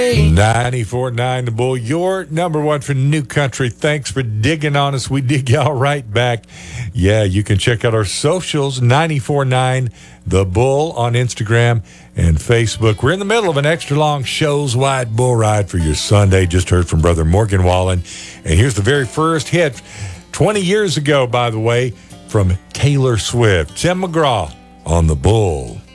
94.9 The Bull, your number one for new country. Thanks for digging on us. We dig y'all right back. Yeah, you can check out our socials, 94.9 The Bull on Instagram and Facebook. We're in the middle of an extra long shows wide bull ride for your Sunday. Just heard from Brother Morgan Wallen. And here's the very first hit, 20 years ago, by the way, from Taylor Swift. Tim McGraw on The Bull.